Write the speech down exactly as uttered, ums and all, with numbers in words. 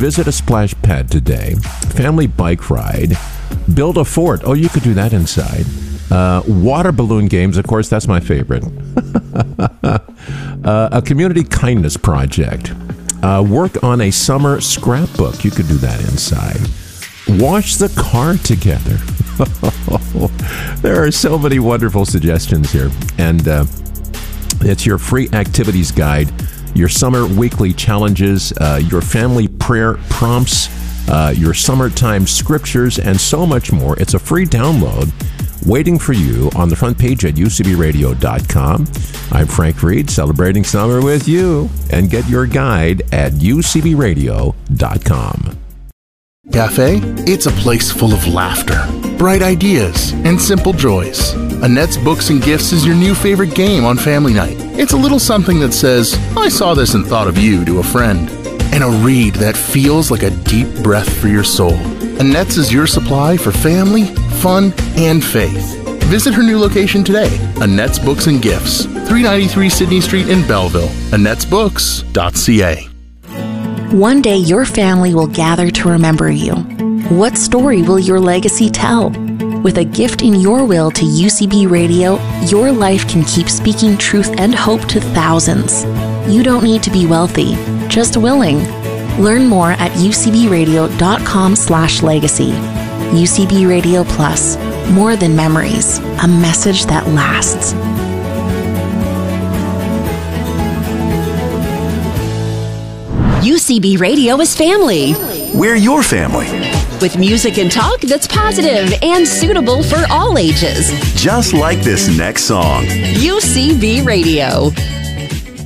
visit a splash pad today, family bike ride, build a fort. Oh, you could do that inside. Uh, water balloon games, of course, that's my favorite. uh, a community kindness project. Uh, work on a summer scrapbook. You could do that inside. Wash the car together. There are so many wonderful suggestions here. And uh, it's your free activities guide, your summer weekly challenges, uh, your family prayer prompts, uh, your summertime scriptures, and so much more. It's a free download waiting for you on the front page at U C B radio dot com. I'm Frank Reed, celebrating summer with you. And get your guide at U C B radio dot com. Cafe? It's a place full of laughter, bright ideas, and simple joys. Annette's Books and Gifts is your new favorite game on family night. It's a little something that says, I saw this and thought of you to a friend. And a read that feels like a deep breath for your soul. Annette's is your supply for family, fun, and faith. Visit her new location today, Annette's Books and Gifts, three ninety-three Sydney Street in Belleville, annette's books dot c a. One day your family will gather to remember you. What story will your legacy tell? With a gift in your will to U C B Radio, your life can keep speaking truth and hope to thousands. You don't need to be wealthy, just willing. Learn more at U C B radio dot com slash legacy. U C B Radio Plus, more than memories, a message that lasts. U C B Radio is family. We're your family. With music and talk that's positive and suitable for all ages. Just like this next song. U C B Radio.